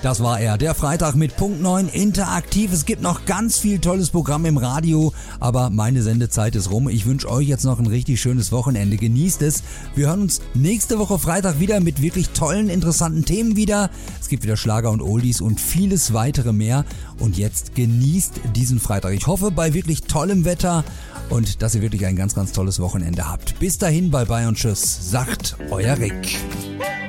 Das war er, der Freitag mit Punkt 9 interaktiv. Es gibt noch ganz viel tolles Programm im Radio, aber meine Sendezeit ist rum. Ich wünsche euch jetzt noch ein richtig schönes Wochenende. Genießt es. Wir hören uns nächste Woche Freitag wieder mit wirklich tollen, interessanten Themen wieder. Es gibt wieder Schlager und Oldies und vieles weitere mehr. Und jetzt genießt diesen Freitag. Ich hoffe, bei wirklich tollem Wetter und dass ihr wirklich ein ganz, ganz tolles Wochenende habt. Bis dahin, bye bye und tschüss, sagt euer Rick.